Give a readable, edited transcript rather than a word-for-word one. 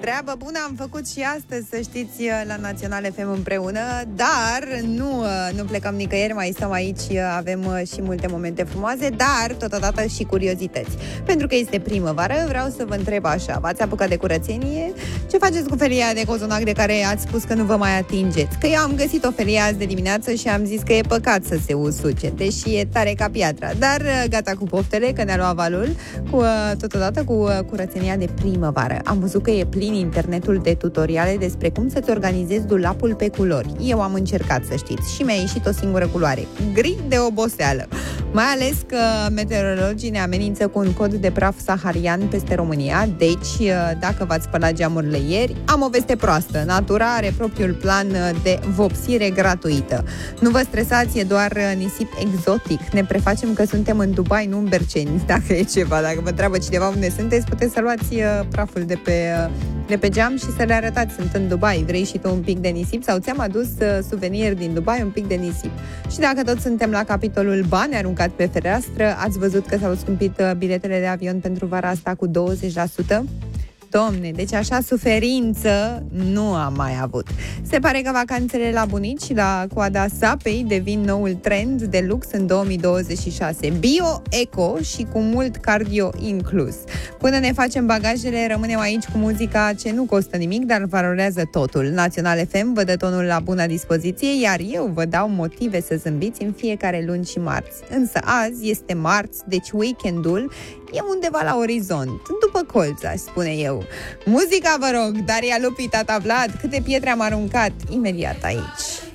Treabă bună am făcut și astăzi, să știți, la Național FM împreună, dar nu plecăm nicăieri, mai stăm aici, avem și multe momente frumoase, dar totodată și curiozități. Pentru că este primăvară, vreau să vă întreb așa, v-ați apucat de curățenie? Ce faceți cu felia de cozonac de care ați spus că nu vă mai atingeți? Că eu am găsit o felie azi de dimineață și am zis că e păcat să se usuce, deși e tare ca piatra. Dar gata cu poftele, că ne-a luat valul, totodată cu curățenia de primăvară. Am văzut că e plin internetul de tutoriale despre cum să-ți organizezi dulapul pe culori. Eu am încercat, să știți, și mi-a ieșit o singură culoare, gri de oboseală. Mai ales că meteorologii ne amenință cu un cod de praf saharian peste România, deci dacă v-ați spălat geamurile ieri, am o veste proastă. Natura are propriul plan de vopsire gratuită. Nu vă stresați, e doar nisip exotic. Ne prefacem că suntem în Dubai, nu în Berceni, dacă e ceva. Dacă vă întreabă cineva unde sunteți, puteți să luați praful de pe geam și să le arătați. Sunt în Dubai, vrei și tu un pic de nisip? Sau ți-am adus suvenir din Dubai, un pic de nisip. Și dacă tot suntem la capitolul bani aruncat pe fereastră, ați văzut că s-au scumpit biletele de avion pentru vara asta cu 20%? Doamne, deci așa suferință nu am mai avut. Se pare că vacanțele la bunici și la coada sapei devin noul trend de lux în 2026. Bio, eco și cu mult cardio inclus. Până ne facem bagajele, rămânem aici cu muzica ce nu costă nimic, dar valorează totul. Național FM vă dă tonul la bună dispoziție, iar eu vă dau motive să zâmbiți în fiecare luni și marți. Însă azi este marți, deci weekendul e undeva la orizont, după colț, aș spune eu. Muzica, vă rog, Daria Lupi, Tata Vlad, câte pietre am aruncat, imediat aici.